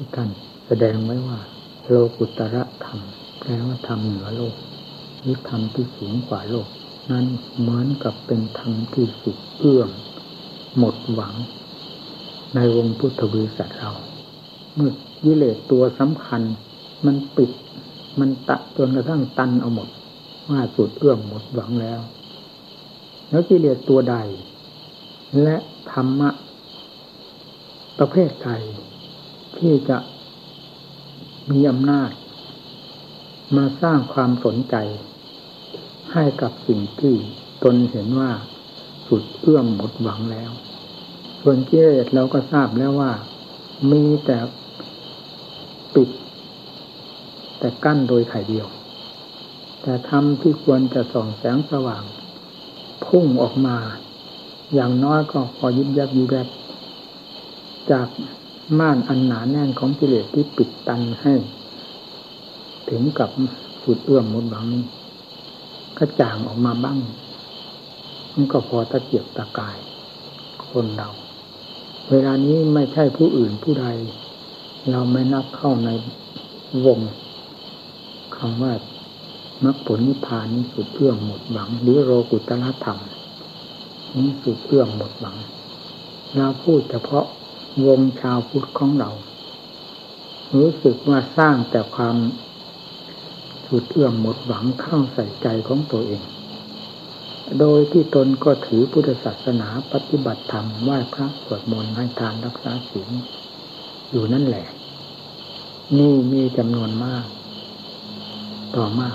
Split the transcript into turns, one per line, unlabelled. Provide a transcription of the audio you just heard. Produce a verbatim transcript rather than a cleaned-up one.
ที่ท่านแสดงไว้ว่าโลกุตระธรรมแปลว่าธรรมเหนือโลกหรือธรรมที่สูงกว่าโลกนั้นเหมือนกับเป็นธรรมที่สุดเอื้อมหมดหวังในวงพุทธบริษัทเราเมื่อกิเลสตัวสำคัญมันปิดมันตัดจนกระทั่งตันเอาหมดว่าสุดเอื้อมหมดหวังแล้วแล้วกิเลสตัวใดและธรรมะประเภทใดที่จะมีอำนาจมาสร้างความสนใจให้กับสิ่งที่ตนเห็นว่าสุดเอื้อมหมดหวังแล้วส่วนกิเลสเราก็ทราบแล้วว่ามีแต่ปิดแต่กั้นโดยไข่เดียวแต่ธรรมที่ควรจะส่องแสงสว่างพุ่งออกมาอย่างน้อยก็พอยิบยับยิบยับจากม่านอันหนาแน่นของกิเลสที่ปิดตันให้ถึงกับสุดเอื้อมหมดหวังก็จางออกมาบ้างมันก็พอตะเกียบตะกายคนเราเวลานี้ไม่ใช่ผู้อื่นผู้ใดเราไม่นับเข้าในวงคำว่ามรรคผลนิพพานนี้สุดเอื้อมหมดหวังหรือโลกุตละธรรมนี้สุดเอื้อมหมดหวังเราพูดเฉพาะวงชาวพุทธของเรารู้สึกว่าสร้างแต่ความสุดเอื้อมหมดหวังเข้าใส่ใจของตัวเองโดยที่ตนก็ถือพุทธศาสนาปฏิบัติธรรมไหว้พระสวดมนต์ให้ทานรักษาศีลอยู่นั่นแหละนี่มีจำนวนมากต่อมา